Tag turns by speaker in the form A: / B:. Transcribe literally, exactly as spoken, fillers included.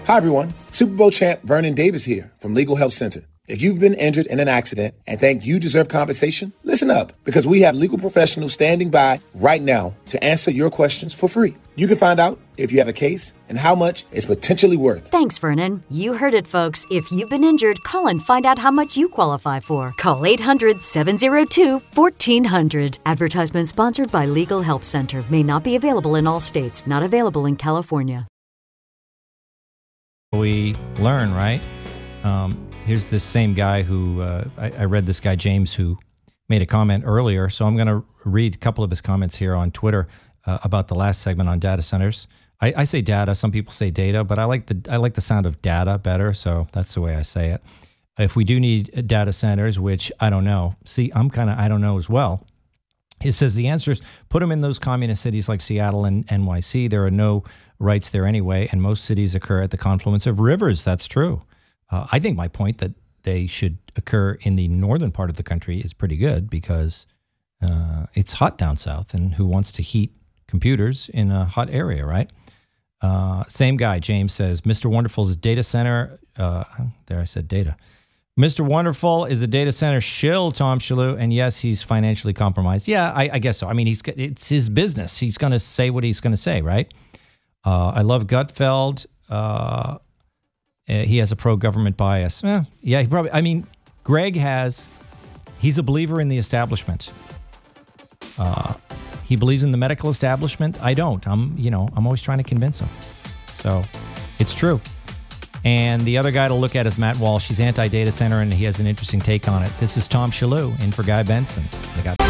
A: Hi, everyone. Super Bowl champ Vernon Davis here from Legal Help Center. If you've been injured in an accident and think you deserve compensation, listen up, because we have legal professionals standing by right now to answer your questions for free. You can find out if you have a case and how much it's potentially worth.
B: Thanks, Vernon. You heard it, folks. If you've been injured, call and find out how much you qualify for. Call eight hundred, seven oh two, one four hundred. Advertisement sponsored by Legal Help Center. May not be available in all states. Not available in California.
C: We learn, right? Um, here's this same guy who, uh, I, I read this guy, James, who made a comment earlier. So I'm going to read a couple of his comments here on Twitter uh, about the last segment on data centers. I, I say data. Some people say data, but I like the I like the sound of data better. So that's the way I say it. If we do need data centers, which I don't know. See, I'm kind of, I don't know as well. It says the answer is put them in those communist cities like Seattle and N Y C. There are no rights there anyway, and most cities occur at the confluence of rivers. That's true. Uh, I think my point that they should occur in the northern part of the country is pretty good because uh, it's hot down south, and who wants to heat computers in a hot area, right? Uh, same guy, James says, Mister Wonderful's data center, uh, there I said data. Mister Wonderful is a data center shill, Tom Shalhoub, and yes, he's financially compromised. Yeah, I, I guess so. I mean, he's it's his business. He's going to say what he's going to say, right? Uh, I love Gutfeld. Uh, he has a pro-government bias. Eh, yeah, he probably. I mean, Greg has. He's a believer in the establishment. Uh, he believes in the medical establishment. I don't. I'm, you know, I'm always trying to convince him. So, it's true. And the other guy to look at is Matt Walsh. He's anti-data center, and he has an interesting take on it. This is Tom Shalhoub in for Guy Benson. They got.